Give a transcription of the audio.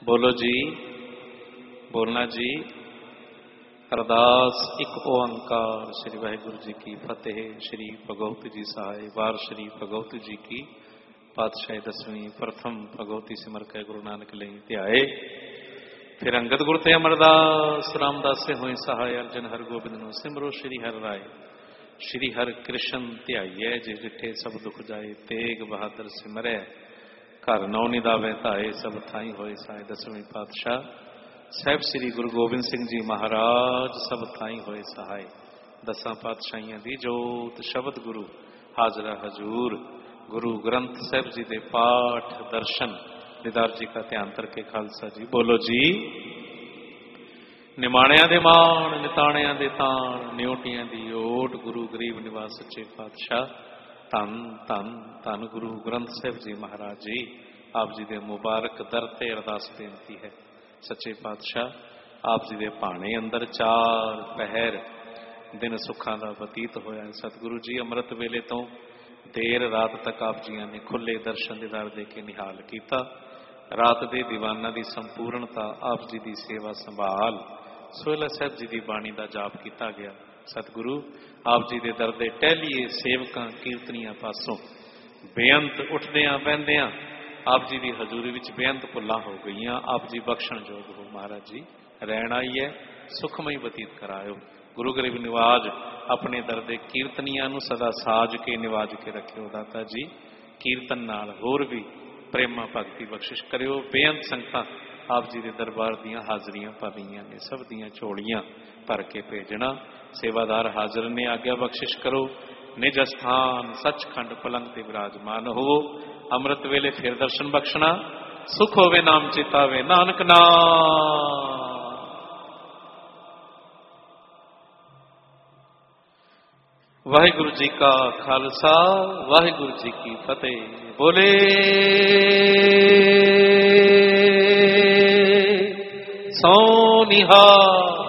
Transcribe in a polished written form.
बोलो जी, बोलना जी। अरदास एक ओंकार। श्री वाहिगुरु जी की फतेह। श्री भगवती जी सहाय। वार श्री भगवती जी की पातशाही दसवीं। प्रथम भगवती सिमर कै गुरु नानक लई ध्याए। फिर अंगद गुर ते अमरदास रामदास से होई सहाय। अर्जन हर गोबिंद नो सिमरो श्री हर राय। श्री हर कृष्ण ध्याइए जे जिठे सब दुख जाए। तेग बहादुर सिमरै घर नौ निदावे धाए। सब थाई होए सहाय। दसवीं पातशाह साहिब श्री गुरु गोबिंद सिंह जी महाराज सब थाई होए सहाय। दसां पातशाहियां दी जोत शब्द गुरु हाजरा हजूर। गुरु ग्रंथ साहिब जी दे पाठ दर्शन दीदार जी का ध्यान करके खालसा जी। बोलो जी। निमाणिया दे मान निताणिया दे ताण। न्योटियां दी ओट गुरु गरीब निवास सच्चे पातशाह। धन धन धन गुरु ग्रंथ साहिब जी महाराज जी। आप जी दे मुबारक दर ते अरदास बेनती है। सच्चे पातशाह आप जी दे भाणे अंदर चार पहर दिन सुखां दा बतीत होया। सतगुरु जी अमृत वेले तो देर रात तक आप जियां ने खुले दर्शन दीदार दे के निहाल कीता। रात दे दीवाना दी संपूर्णता आप जी दी सेवा संभाल सोहला साहब जी दी बाणी दा जाप किया गया। सतगुरु आप जी दे दर दे टहलीए सेवकां कीर्तनियां पासों बेअंत उठदियां बहंदियां आप जी की हजूरी विच बेअंत भुल्लां हो गई। आप जी बख्शण जोग हो महाराज जी। रहना ही है सुखमई बतीत करायो। गुरु गरीब निवाज अपने दर दे कीर्तनियां नूं सदा साज के निवाज के रखियो दाता जी। कीर्तन नाल होर भी प्रेमा भगती बख्शिश करियो। बेअंत संगतां आप जी के दरबार दियां हाजरियां पाईयां ने। सब दियां झोलियां भर के भेजना। सेवादार हाजर ने आग्या बख्शिश करो। निज स्थान सचखंड पलंग ते विराजमान हो। अमृत वेले फिर दर्शन बख्शना। सुख होवे नाम चितावे नानक नाम। वाहिगुरु जी का खालसा वाहिगुरु जी की फतेह। बोले सो निहाल।